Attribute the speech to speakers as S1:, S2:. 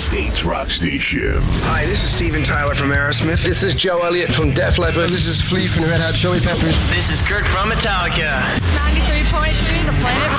S1: State's rock station.
S2: Hi, this is Steven Tyler from Aerosmith.
S3: This is Joe Elliott from Def Leppard.
S4: This is Flea from the Red Hot Chili Peppers.
S5: This is Kirk from Metallica.
S6: 93.3 The Planet